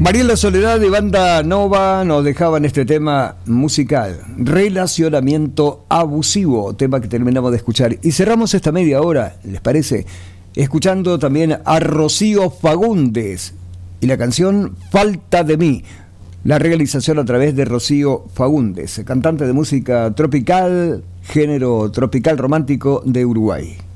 Mariela Soledad de Banda Nova nos dejaban este tema musical, Relacionamiento Abusivo, tema que terminamos de escuchar. Y cerramos esta media hora, ¿les parece? Escuchando también a Rocío Fagundes y la canción Falta de mí. La realización a través de Rocío Fagundes, cantante de música tropical, género tropical romántico de Uruguay.